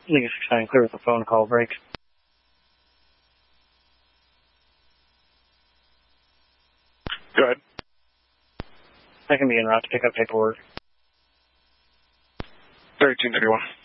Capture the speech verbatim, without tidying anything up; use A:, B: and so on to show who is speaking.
A: Legal six nine, clear with the phone call break.
B: Go ahead.
A: I can be en route to pick up paperwork.
B: thirteen thirty-one.